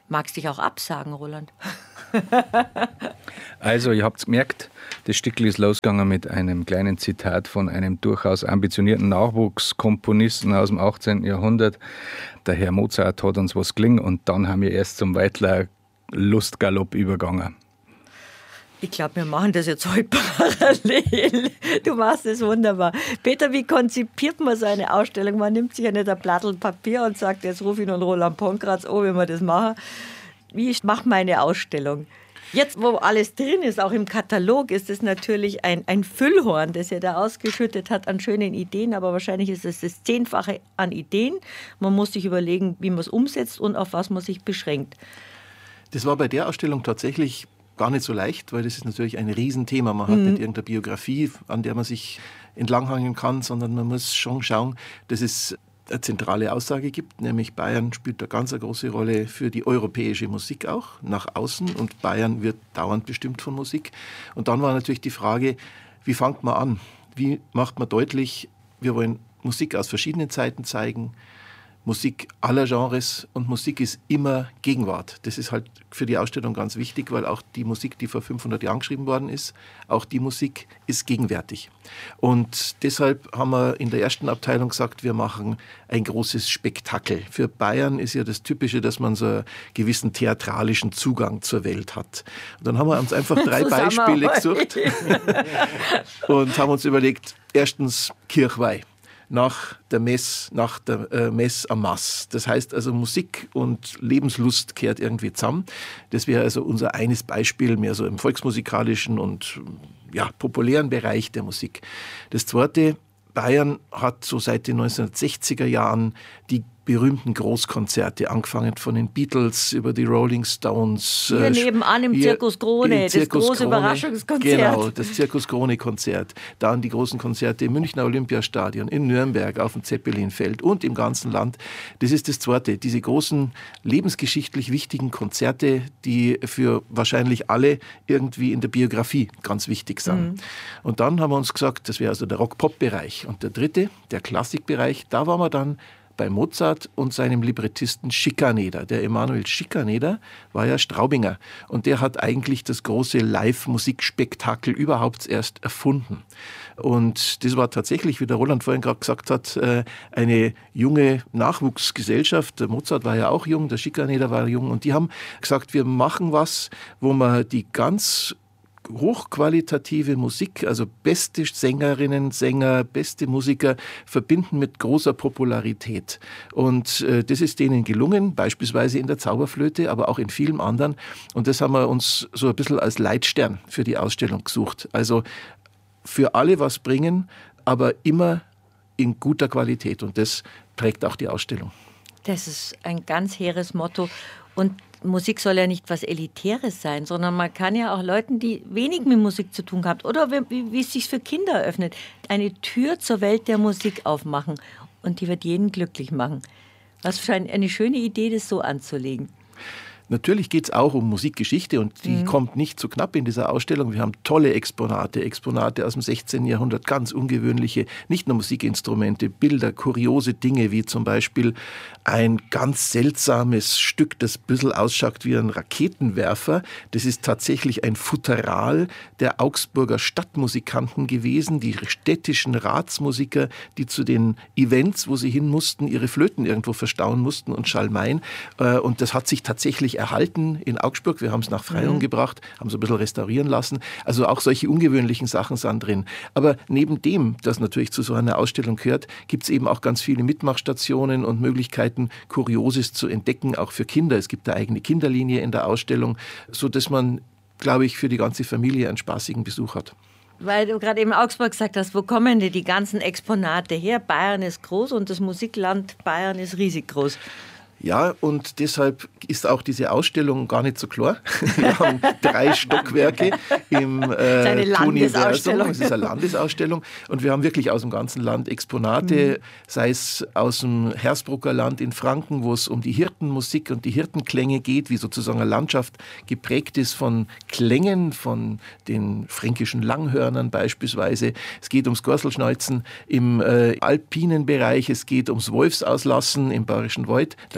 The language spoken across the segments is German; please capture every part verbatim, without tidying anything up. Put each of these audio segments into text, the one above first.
Magst dich auch absagen, Roland? Also, ihr habt gemerkt, das Stückchen ist losgegangen mit einem kleinen Zitat von einem durchaus ambitionierten Nachwuchskomponisten aus dem achtzehnten Jahrhundert. Der Herr Mozart hat uns was gelingen und dann haben wir erst zum Weitler Lustgalopp übergegangen. Ich glaube, wir machen das jetzt heute parallel. Du machst es wunderbar. Peter, wie konzipiert man so eine Ausstellung? Man nimmt sich ja nicht ein Blattl Papier und sagt, jetzt rufe ich noch Roland Ponkratz an, wenn wir das machen. Wie macht man eine Ausstellung? Jetzt, wo alles drin ist, auch im Katalog, ist es natürlich ein, ein Füllhorn, das er da ausgeschüttet hat an schönen Ideen, aber wahrscheinlich ist es das Zehnfache an Ideen. Man muss sich überlegen, wie man es umsetzt und auf was man sich beschränkt. Das war bei der Ausstellung tatsächlich gar nicht so leicht, weil das ist natürlich ein Riesenthema. Man hat mhm. nicht irgendeine Biografie, an der man sich entlanghangeln kann, sondern man muss schon schauen, dass es eine zentrale Aussage gibt, nämlich Bayern spielt eine ganz eine große Rolle für die europäische Musik auch, nach außen, und Bayern wird dauernd bestimmt von Musik. Und dann war natürlich die Frage, wie fängt man an? Wie macht man deutlich, wir wollen Musik aus verschiedenen Zeiten zeigen, Musik aller Genres, und Musik ist immer Gegenwart. Das ist halt für die Ausstellung ganz wichtig, weil auch die Musik, die vor fünfhundert Jahren geschrieben worden ist, auch die Musik ist gegenwärtig. Und deshalb haben wir in der ersten Abteilung gesagt, wir machen ein großes Spektakel. Für Bayern ist ja das Typische, dass man so einen gewissen theatralischen Zugang zur Welt hat. Und dann haben wir uns einfach drei Beispiele gesucht und haben uns überlegt, erstens Kirchweih. Nach der Mess, nach der äh, Mess am Mass. Das heißt also, Musik und Lebenslust kehrt irgendwie zusammen. Das wäre also unser eines Beispiel, mehr so im volksmusikalischen und ja, populären Bereich der Musik. Das zweite, Bayern hat so seit den neunzehnhundertsechziger Jahren die berühmten Großkonzerte, angefangen von den Beatles über die Rolling Stones. Hier äh, nebenan im Zirkus Krone, Zirkus das große Krone, Überraschungskonzert. Genau, das Zirkus Krone-Konzert. Dann die großen Konzerte im Münchner Olympiastadion, in Nürnberg, auf dem Zeppelinfeld und im ganzen Land. Das ist das Zweite, diese großen lebensgeschichtlich wichtigen Konzerte, die für wahrscheinlich alle irgendwie in der Biografie ganz wichtig sind. Mhm. Und dann haben wir uns gesagt, das wäre also der Rock-Pop-Bereich. Und der Dritte, der Klassikbereich, da waren wir dann bei Mozart und seinem Librettisten Schikaneder. Der Emanuel Schikaneder war ja Straubinger und der hat eigentlich das große Live-Musikspektakel überhaupt erst erfunden. Und das war tatsächlich, wie der Roland vorhin gerade gesagt hat, eine junge Nachwuchsgesellschaft. Der Mozart war ja auch jung, der Schikaneder war jung, und die haben gesagt, wir machen was, wo man die ganz hochqualitative Musik, also beste Sängerinnen, Sänger, beste Musiker verbinden mit großer Popularität. Und äh, das ist denen gelungen, beispielsweise in der Zauberflöte, aber auch in vielen anderen. Und das haben wir uns so ein bisschen als Leitstern für die Ausstellung gesucht. Also für alle was bringen, aber immer in guter Qualität. Und das prägt auch die Ausstellung. Das ist ein ganz hehres Motto. Und Musik soll ja nicht was Elitäres sein, sondern man kann ja auch Leuten, die wenig mit Musik zu tun haben oder wie, wie es sich für Kinder eröffnet, eine Tür zur Welt der Musik aufmachen, und die wird jeden glücklich machen. Was für eine schöne Idee, das so anzulegen. Natürlich geht es auch um Musikgeschichte, und die mhm. kommt nicht zu knapp in dieser Ausstellung. Wir haben tolle Exponate, Exponate aus dem sechzehnten Jahrhundert, ganz ungewöhnliche, nicht nur Musikinstrumente, Bilder, kuriose Dinge, wie zum Beispiel ein ganz seltsames Stück, das ein bisschen ausschaut wie ein Raketenwerfer. Das ist tatsächlich ein Futteral der Augsburger Stadtmusikanten gewesen, die städtischen Ratsmusiker, die zu den Events, wo sie hin mussten, ihre Flöten irgendwo verstauen mussten und Schalmeien. Und das hat sich tatsächlich erhalten in Augsburg. Wir haben es nach Freyung mhm. gebracht, haben es ein bisschen restaurieren lassen. Also auch solche ungewöhnlichen Sachen sind drin. Aber neben dem, das natürlich zu so einer Ausstellung gehört, gibt es eben auch ganz viele Mitmachstationen und Möglichkeiten, Kurioses zu entdecken, auch für Kinder. Es gibt eine eigene Kinderlinie in der Ausstellung, sodass man, glaube ich, für die ganze Familie einen spaßigen Besuch hat. Weil du gerade eben Augsburg gesagt hast, wo kommen denn die ganzen Exponate her? Bayern ist groß und das Musikland Bayern ist riesig groß. Ja, und deshalb ist auch diese Ausstellung gar nicht so klar. Wir haben drei Stockwerke im äh, Universum. Es ist eine Landesausstellung. Und wir haben wirklich aus dem ganzen Land Exponate, mhm. sei es aus dem Hersbrucker Land in Franken, wo es um die Hirtenmusik und die Hirtenklänge geht, wie sozusagen eine Landschaft geprägt ist von Klängen, von den fränkischen Langhörnern beispielsweise. Es geht ums Gorselschneuzen im äh, alpinen Bereich, es geht ums Wolfsauslassen im Bayerischen Wald. Da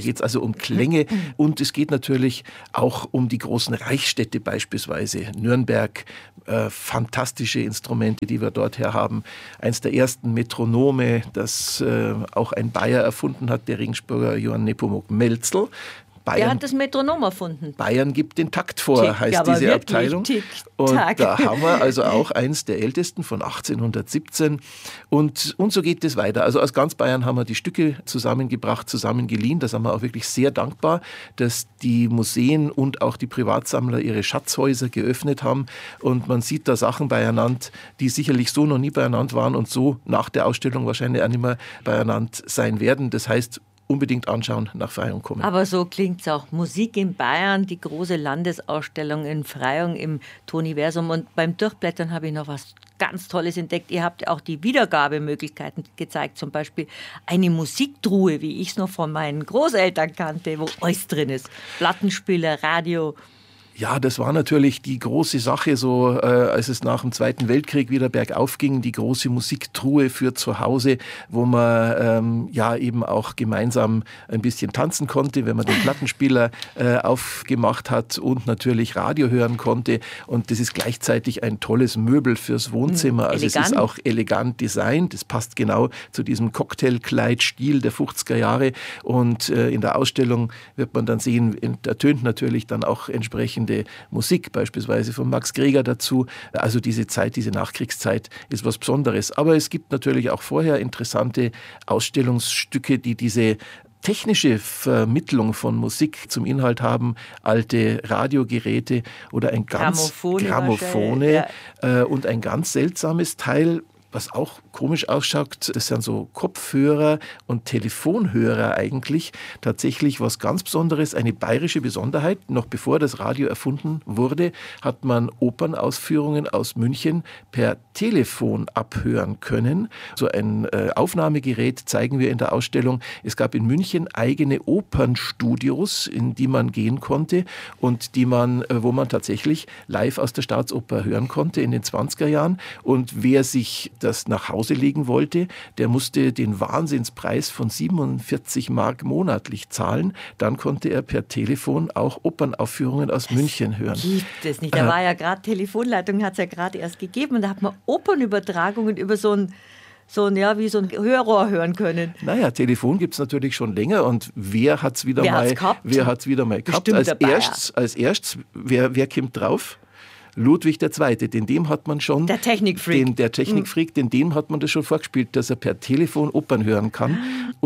geht es also um Klänge und es geht natürlich auch um die großen Reichsstädte beispielsweise. Nürnberg, äh, fantastische Instrumente, die wir dort her haben. Eins der ersten Metronome, das äh, auch ein Bayer erfunden hat, der Regensburger Johann Nepomuk Melzl. Bayern, der hat das Metronom erfunden. Bayern gibt den Takt vor, Tick, heißt ja, diese wirklich, Abteilung. Tick, und Tack. da haben wir also auch eins der ältesten von achtzehnhundertsiebzehn. Und, und so geht es weiter. Also aus ganz Bayern haben wir die Stücke zusammengebracht, zusammengeliehen. Da sind wir auch wirklich sehr dankbar, dass die Museen und auch die Privatsammler ihre Schatzhäuser geöffnet haben. Und man sieht da Sachen beieinander, die sicherlich so noch nie beieinander waren und so nach der Ausstellung wahrscheinlich auch nicht mehr beieinander sein werden. Das heißt, unbedingt anschauen, nach Freyung kommen. Aber so klingt es auch. Musik in Bayern, die große Landesausstellung in Freyung im Toniversum. Und beim Durchblättern habe ich noch was ganz Tolles entdeckt. Ihr habt auch die Wiedergabemöglichkeiten gezeigt. Zum Beispiel eine Musiktruhe, wie ich es noch von meinen Großeltern kannte, wo alles drin ist. Plattenspieler, Radio. Ja, das war natürlich die große Sache, so äh, als es nach dem Zweiten Weltkrieg wieder bergauf ging, die große Musiktruhe für zu Hause, wo man ähm, ja eben auch gemeinsam ein bisschen tanzen konnte, wenn man den Plattenspieler äh, aufgemacht hat und natürlich Radio hören konnte. Und das ist gleichzeitig ein tolles Möbel fürs Wohnzimmer. Hm, also es ist auch elegant designt. Das passt genau zu diesem Cocktailkleid-Stil der fünfziger Jahre. Und äh, in der Ausstellung wird man dann sehen, ertönt natürlich dann auch entsprechend Musik, beispielsweise von Max Greger dazu. Also diese Zeit, diese Nachkriegszeit ist was Besonderes. Aber es gibt natürlich auch vorher interessante Ausstellungsstücke, die diese technische Vermittlung von Musik zum Inhalt haben, alte Radiogeräte oder ein ganz Grammophone, Grammophone ja. äh, und ein ganz seltsames Teil, was auch komisch ausschaut, das sind so Kopfhörer und Telefonhörer eigentlich. Tatsächlich was ganz Besonderes, eine bayerische Besonderheit. Noch bevor das Radio erfunden wurde, hat man Opernausführungen aus München per Telefon abhören können. So ein äh, Aufnahmegerät zeigen wir in der Ausstellung. Es gab in München eigene Opernstudios, in die man gehen konnte und die man, äh, wo man tatsächlich live aus der Staatsoper hören konnte in den zwanziger Jahren. Und wer sich das nach Hause legen wollte, der musste den Wahnsinnspreis von siebenundvierzig Mark monatlich zahlen. Dann konnte er per Telefon auch Opernaufführungen aus das München hören. Gibt es nicht. Da äh, war ja gerade Telefonleitung, hat es ja gerade erst gegeben. Und da hat man Opernübertragungen über so ein so ein, ja, wie so ein Hörrohr hören können. Naja, Telefon gibt es natürlich schon länger und wer hat es wieder, wer mal, gehabt? wer hat's wieder mal gehabt? Als erstes, als erstes, wer, wer kommt drauf? Ludwig der Zweite, den dem hat man schon... Der Technikfreak. Den, der Technikfreak, den dem hat man das schon vorgespielt, dass er per Telefon Opern hören kann.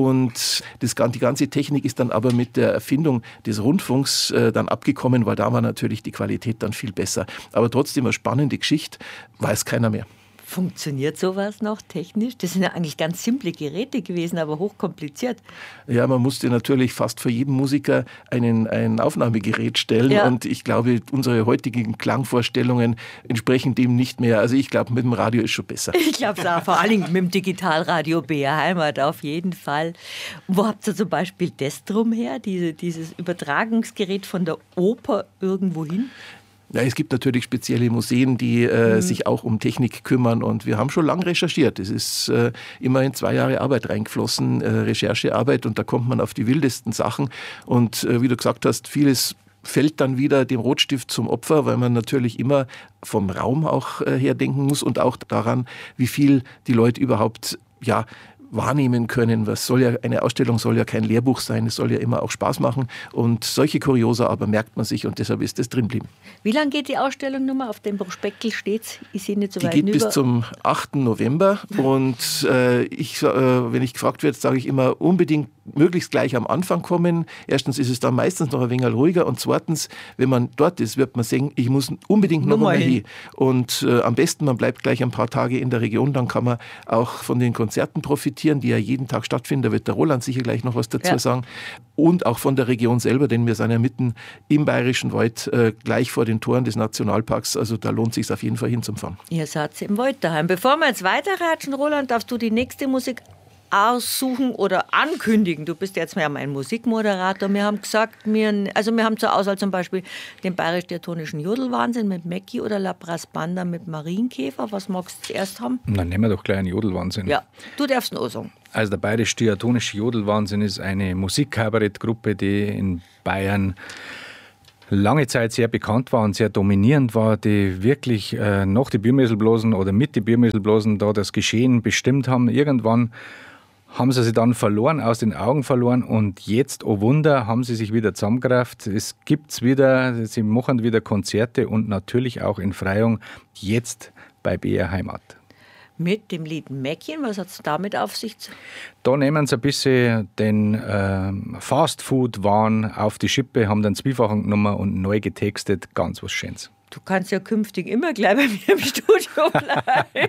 Und das, die ganze Technik ist dann aber mit der Erfindung des Rundfunks äh, dann abgekommen, weil da war natürlich die Qualität dann viel besser. Aber trotzdem eine spannende Geschichte, weiß keiner mehr. Funktioniert sowas noch technisch? Das sind ja eigentlich ganz simple Geräte gewesen, aber hochkompliziert. Ja, man musste natürlich fast für jeden Musiker einen, ein Aufnahmegerät stellen. Ja. Und ich glaube, unsere heutigen Klangvorstellungen entsprechen dem nicht mehr. Also ich glaube, mit dem Radio ist schon besser. Ich glaube es auch, vor allem mit dem Digitalradio B R Heimat auf jeden Fall. Wo habt ihr zum Beispiel das drum her, diese, dieses Übertragungsgerät von der Oper irgendwo hin? Ja, es gibt natürlich spezielle Museen, die äh, mhm. sich auch um Technik kümmern und wir haben schon lange recherchiert. Es ist äh, immerhin zwei Jahre Arbeit reingeflossen, äh, Recherchearbeit und da kommt man auf die wildesten Sachen und äh, wie du gesagt hast, vieles fällt dann wieder dem Rotstift zum Opfer, weil man natürlich immer vom Raum auch äh, her denken muss und auch daran, wie viel die Leute überhaupt, ja, wahrnehmen können. Was soll ja, eine Ausstellung soll ja kein Lehrbuch sein, es soll ja immer auch Spaß machen und solche Kuriosa aber merkt man sich und deshalb ist das drin geblieben. Wie lange geht die Ausstellung nochmal? Auf dem Prospektl steht es, ich nicht so die weit geht hinüber. Bis zum achten November und äh, ich, äh, wenn ich gefragt werde, sage ich immer unbedingt möglichst gleich am Anfang kommen. Erstens ist es dann meistens noch ein wenig ruhiger und zweitens, wenn man dort ist, wird man sehen, ich muss unbedingt noch mal hin. Und äh, am besten, man bleibt gleich ein paar Tage in der Region, dann kann man auch von den Konzerten profitieren, die ja jeden Tag stattfinden. Da wird der Roland sicher gleich noch was dazu ja. sagen. Und auch von der Region selber, denn wir sind ja mitten im Bayerischen Wald, äh, gleich vor den Toren des Nationalparks. Also da lohnt es sich auf jeden Fall hinzufahren. Ihr seid im Wald daheim. Bevor wir jetzt weiterratschen, Roland, darfst du die nächste Musik aussuchen oder ankündigen. Du bist jetzt ja mein Musikmoderator. Wir haben gesagt, wir, also wir haben zur Auswahl zum Beispiel den bayerisch-diatonischen Jodelwahnsinn mit Mäcki oder La Brass Banda mit Marienkäfer. Was magst du zuerst haben? Dann nehmen wir doch gleich einen Jodelwahnsinn. Ja, du darfst ihn auch sagen. Also der bayerisch-diatonische Jodelwahnsinn ist eine Musikkabarettgruppe, die in Bayern lange Zeit sehr bekannt war und sehr dominierend war, die wirklich äh, nach die Biermesselblosen oder mit die Biermesselblosen da das Geschehen bestimmt haben. Irgendwann haben sie sich dann verloren, aus den Augen verloren und jetzt, oh Wunder, haben sie sich wieder zusammengerafft. Es gibt's wieder, sie machen wieder Konzerte und natürlich auch in Freyung, jetzt bei B R Heimat. Mit dem Lied Mäckchen, was hat es damit auf sich? Da nehmen sie ein bisschen den äh, Fastfood-Wahn auf die Schippe, haben dann Zwiefachen genommen und neu getextet, ganz was Schönes. Du kannst ja künftig immer gleich bei mir im Studio bleiben.